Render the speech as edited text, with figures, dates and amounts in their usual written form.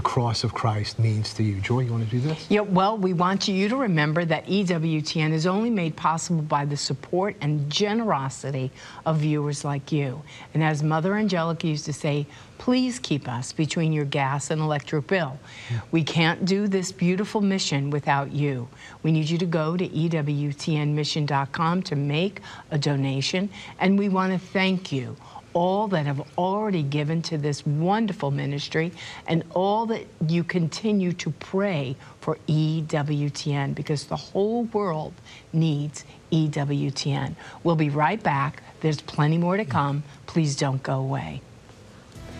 the cross of Christ means to you. Joy, you want to do this? Yeah, well, we want you to remember that EWTN is only made possible by the support and generosity of viewers like you. And as Mother Angelica used to say, please keep us between your gas and electric bill. We can't do this beautiful mission without you. We need you to go to EWTNmission.com to make a donation, and we want to thank you, all that have already given to this wonderful ministry, and all that you continue to pray for EWTN, because the whole world needs EWTN. We'll be right back. There's plenty more to come. Please don't go away.